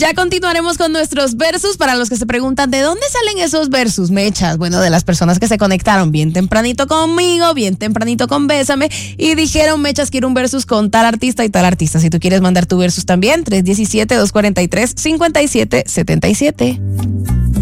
Ya continuaremos con nuestros versus. Para los que se preguntan de dónde salen esos versus, Mechas, bueno, de las personas que se conectaron bien tempranito conmigo, bien tempranito con Bésame y dijeron, Mechas, quiero un versus con tal artista y tal artista. Si tú quieres mandar tu versus también, 317-243-5777.